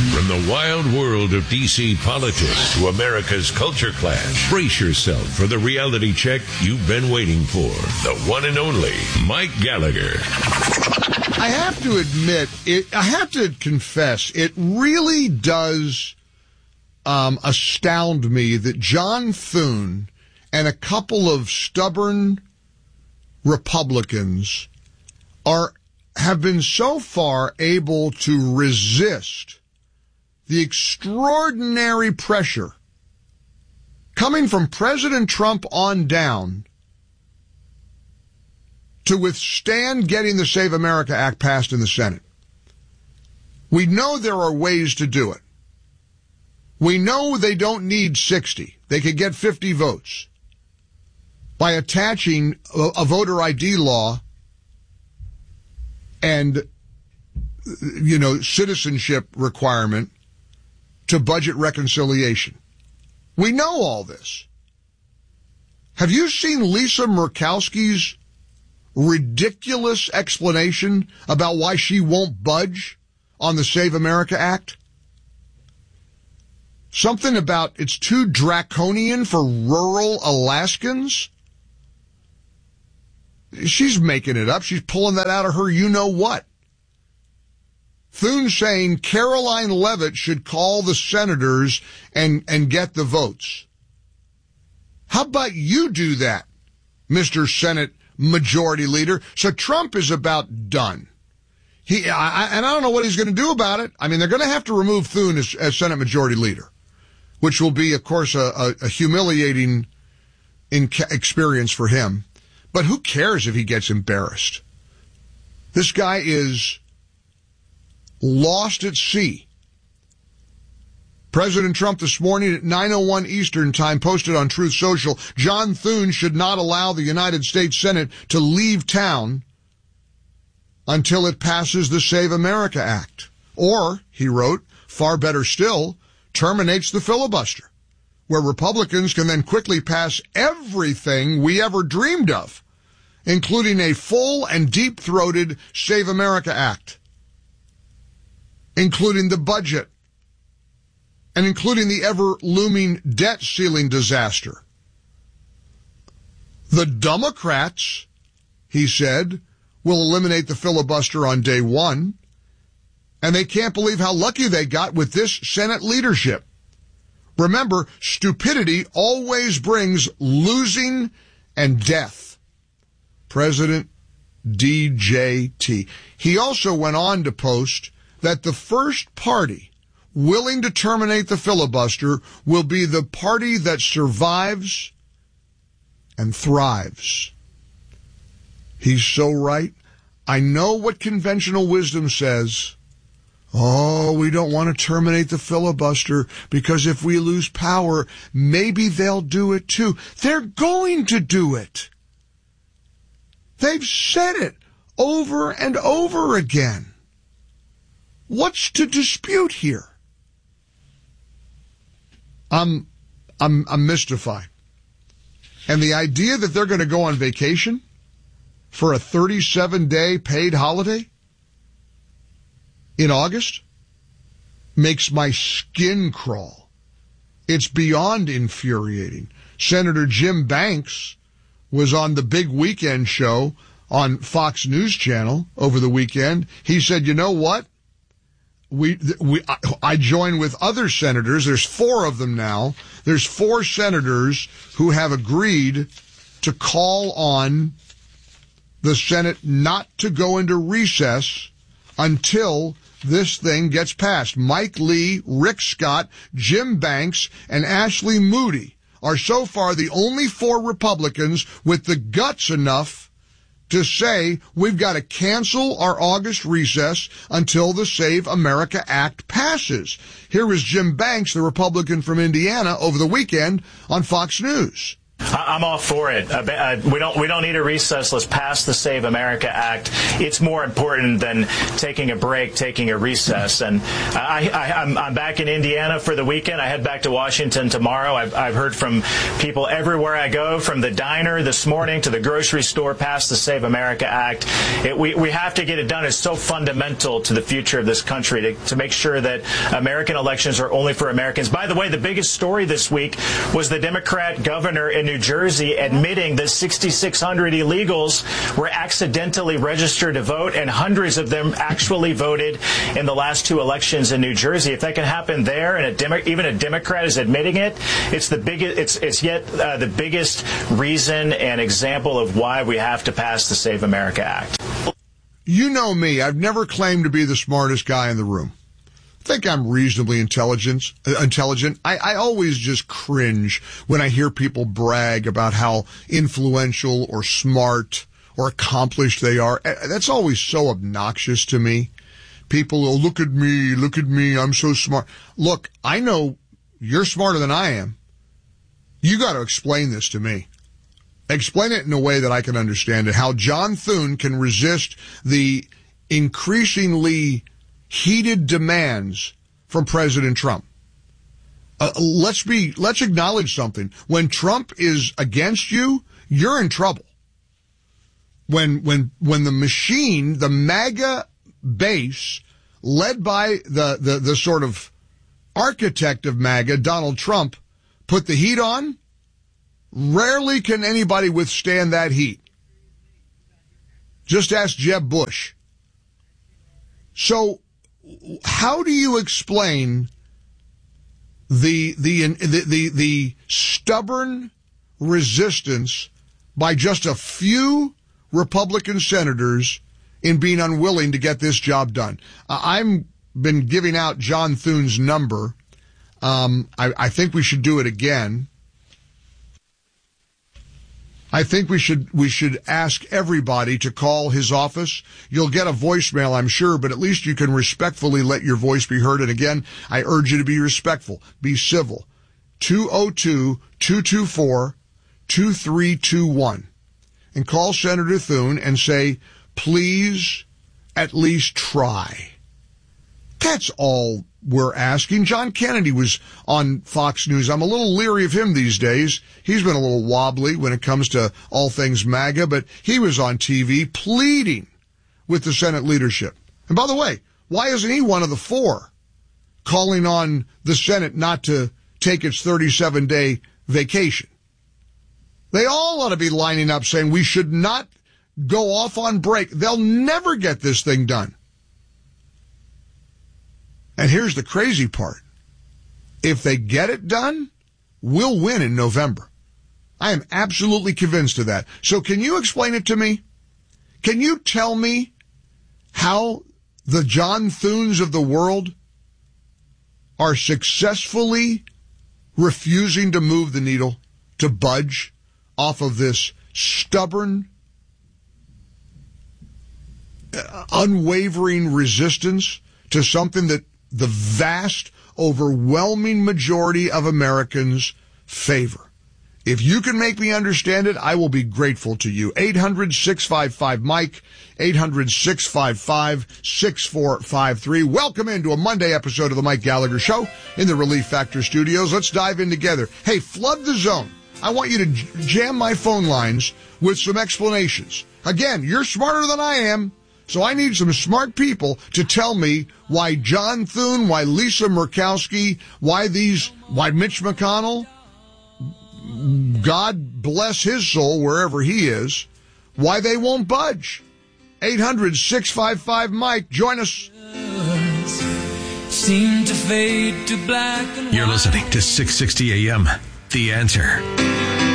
From the wild world of D.C. politics to America's culture clash, brace yourself for the reality check you've been waiting for. The one and only Mike Gallagher. I have to admit, I have to confess, it really does astound me that John Thune and a couple of stubborn Republicans have been so far able to resist the extraordinary pressure coming from President Trump on down to withstand getting the Save America Act passed in the Senate. We know there are ways to do it. We know they don't need 60. They could get 50 votes by attaching a voter ID law and, citizenship requirement to budget reconciliation. We know all this. Have you seen Lisa Murkowski's ridiculous explanation about why she won't budge on the Save America Act? Something about it's too draconian for rural Alaskans? She's making it up. She's pulling that out of her you-know-what. Thune saying Caroline Leavitt should call the senators and get the votes. How about you do that, Mr. Senate Majority Leader? So Trump is about done. And I don't know what he's going to do about it. I mean, they're going to have to remove Thune as Senate Majority Leader, which will be, of course, a humiliating experience for him. But who cares if he gets embarrassed? This guy is lost at sea. President Trump this morning at 9:01 Eastern Time posted on Truth Social, John Thune should not allow the United States Senate to leave town until it passes the Save America Act. Or, he wrote, far better still, terminates the filibuster, where Republicans can then quickly pass everything we ever dreamed of, including a full and deep-throated Save America Act, including the budget, and including the ever-looming debt ceiling disaster. The Democrats, he said, will eliminate the filibuster on day one, and they can't believe how lucky they got with this Senate leadership. Remember, stupidity always brings losing and death. President DJT. He also went on to post that the first party willing to terminate the filibuster will be the party that survives and thrives. He's so right. I know what conventional wisdom says. Oh, we don't want to terminate the filibuster because if we lose power, maybe they'll do it too. They're going to do it. They've said it over and over again. What's to dispute here? I'm mystified. And the idea that they're going to go on vacation for a 37-day paid holiday in August makes my skin crawl. It's beyond infuriating. Senator Jim Banks was on the big weekend show on Fox News Channel over the weekend. He said, you know what? I join with other senators. There's 4 of them now. There's 4 senators who have agreed to call on the Senate not to go into recess until this thing gets passed. Mike Lee, Rick Scott, Jim Banks, and Ashley Moody are so far the only 4 Republicans with the guts enough to say we've got to cancel our August recess until the Save America Act passes. Here is Jim Banks, the Republican from Indiana, over the weekend on Fox News. I'm all for it. We don't need a recess. Let's pass the Save America Act. It's more important than taking a break, taking a recess. And I'm back in Indiana for the weekend. I head back to Washington tomorrow. I've heard from people everywhere I go, from the diner this morning to the grocery store, pass the Save America Act. We have to get it done. It's so fundamental to the future of this country to make sure that American elections are only for Americans. By the way, the biggest story this week was the Democrat governor in New Jersey admitting that 6,600 illegals were accidentally registered to vote, and hundreds of them actually voted in the last two elections in New Jersey. If that can happen there, and even a Democrat is admitting it, it's the biggest. It's yet the biggest reason and example of why we have to pass the Save America Act. You know me. I've never claimed to be the smartest guy in the room. I think I'm reasonably intelligent. I always just cringe when I hear people brag about how influential or smart or accomplished they are. That's always so obnoxious to me. People, oh, look at me, I'm so smart. Look, I know you're smarter than I am. You got to explain this to me. Explain it in a way that I can understand it. How John Thune can resist the increasingly heated demands from President Trump. Let's acknowledge something. When Trump is against you, you're in trouble. When the machine, the MAGA base, led by the sort of architect of MAGA, Donald Trump, put the heat on, rarely can anybody withstand that heat. Just ask Jeb Bush. So, how do you explain the stubborn resistance by just a few Republican senators in being unwilling to get this job done? I've been giving out John Thune's number. I think we should do it again. I think we should ask everybody to call his office. You'll get a voicemail, I'm sure, but at least you can respectfully let your voice be heard. And again, I urge you to be respectful, be civil. 202-224-2321. And call Senator Thune and say, please at least try. That's all we're asking. John Kennedy was on Fox News. I'm a little leery of him these days. He's been a little wobbly when it comes to all things MAGA, but he was on TV pleading with the Senate leadership. And by the way, why isn't he one of the four calling on the Senate not to take its 37-day vacation? They all ought to be lining up saying we should not go off on break. They'll never get this thing done. And here's the crazy part. If they get it done, we'll win in November. I am absolutely convinced of that. So can you explain it to me? Can you tell me how the John Thunes of the world are successfully refusing to move the needle, to budge off of this stubborn, unwavering resistance to something that the vast, overwhelming majority of Americans favor? If you can make me understand it, I will be grateful to you. 800-655-MIKE, 800-655-6453. Welcome into a Monday episode of the Mike Gallagher Show in the Relief Factor Studios. Let's dive in together. Hey, flood the zone. I want you to jam my phone lines with some explanations. Again, you're smarter than I am. So I need some smart people to tell me why John Thune, why Lisa Murkowski, why Mitch McConnell, God bless his soul wherever he is, why they won't budge. 800-655-MIKE. Join us. Seem to fade to black and white. You're listening to 660 AM. The Answer.